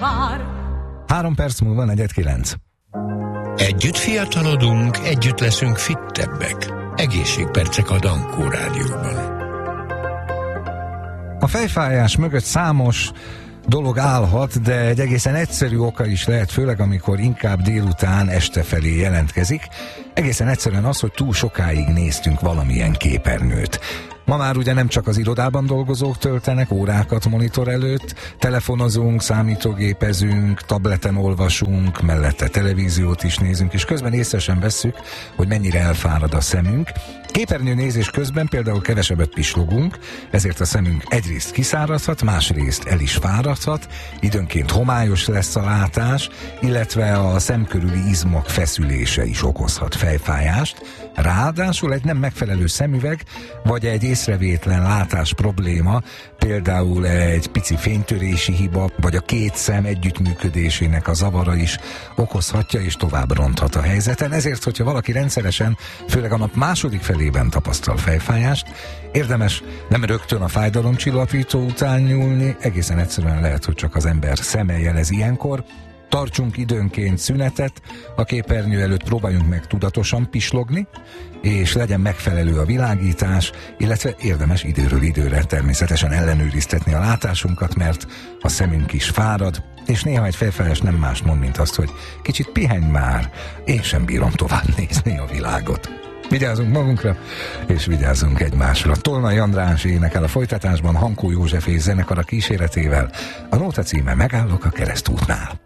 vár. 3 perc múlva 8:45. Együtt fiatalodunk, együtt leszünk fittebbek. Egészségpercek a Dankó Rádióban. A fejfájás mögött számos dolog állhat, de egy egészen egyszerű oka is lehet, főleg amikor inkább délután, este felé jelentkezik. Egészen egyszerűen az, hogy túl sokáig néztünk valamilyen képernyőt. Ma már ugye nem csak az irodában dolgozók töltenek órákat monitor előtt, telefonozunk, számítógépezünk, tableten olvasunk, mellette televíziót is nézünk, és közben észre sem vesszük, hogy mennyire elfárad a szemünk. Képernyőnézés közben például kevesebbet pislogunk, ezért a szemünk egyrészt kiszáradhat, másrészt el is fáradhat, időnként homályos lesz a látás, illetve a szem körüli izmok feszülése is okozhat fejfájást. Ráadásul egy nem megfelelő szemüveg, vagy egy észrevétlen látás probléma, például egy pici fénytörési hiba, vagy a két szem együttműködésének a zavara is okozhatja és tovább ronthat a helyzeten. Ezért, hogyha valaki rendszeresen, főleg a nap második felében tapasztal fejfájást, érdemes nem rögtön a fájdalomcsillapító után nyúlni, egészen egyszerűen lehet, hogy csak az ember szeme jelez ilyenkor. Tartsunk időnként szünetet, a képernyő előtt próbáljunk meg tudatosan pislogni, és legyen megfelelő a világítás, illetve érdemes időről időre természetesen ellenőriztetni a látásunkat, mert a szemünk is fárad, és néha egy fejfájás nem más mond, mint azt, hogy kicsit pihenj már, én sem bírom tovább nézni a világot. Vigyázzunk magunkra, és vigyázzunk egymásra. Tolnai András énekel a folytatásban Hankó József és zenekara kíséretével. A nóta címe Megállok a keresztútnál.